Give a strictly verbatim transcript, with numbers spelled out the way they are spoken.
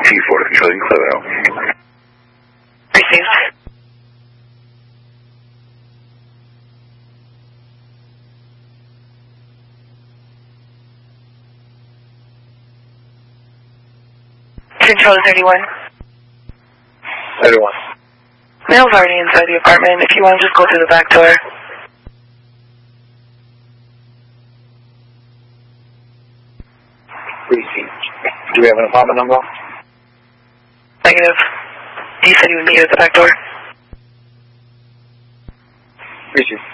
T four to control, you can clear that out. Received. Control thirty-one. thirty-one. Mail's already inside the apartment. If you want to just go through the back door. Received. Do we have an apartment number? Negative. You said you would meet at the back door. Received.